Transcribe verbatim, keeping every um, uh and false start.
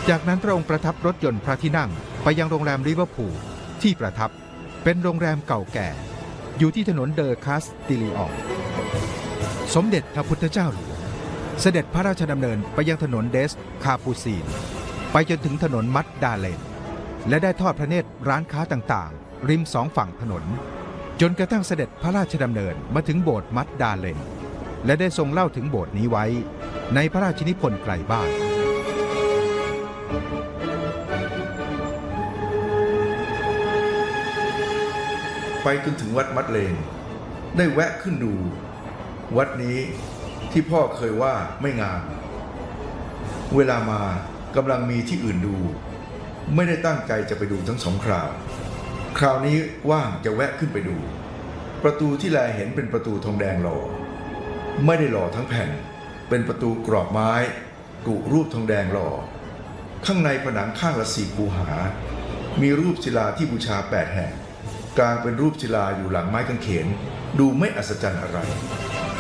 จากนั้นพระองค์ประทับรถยนต์พระที่นั่งไปยังโรงแรมลิเวอร์พูลที่ประทับเป็นโรงแรมเก่าแก่อยู่ที่ถนนเดอคาสติลีอองสมเด็จพระพุทธเจ้าหลวงเสด็จพระราชดำเนินไปยังถนนเดสคาปูซีนไปจนถึงถนนมัดดาเลนและได้ทอดพระเนตรร้านค้าต่างๆริมสองฝั่งถนนจนกระทั่งเสด็จพระราชดำเนินมาถึงโบสถ์มัดดาเลนและได้ทรงเล่าถึงโบสถ์นี้ไว้ในพระราชนิพนธ์ไกลบ้านไปจนถึงวัดมัดเลนได้แวะขึ้นดูวัดนี้ที่พ่อเคยว่าไม่งามเวลามากำลังมีที่อื่นดูไม่ได้ตั้งใจจะไปดูทั้งสองคราวคราวนี้ว่างจะแวะขึ้นไปดูประตูที่แลเห็นเป็นประตูทองแดงหล่อไม่ได้หล่อทั้งแผ่นเป็นประตูกรอบไม้กุรูปทองแดงหล่อข้างในผนังข้างละสี่คูหามีรูปศิลาที่บูชาแปดแห่งกลางเป็นรูปศิลาอยู่หลังไม้กางเขนดูไม่อัศจรรย์อะไร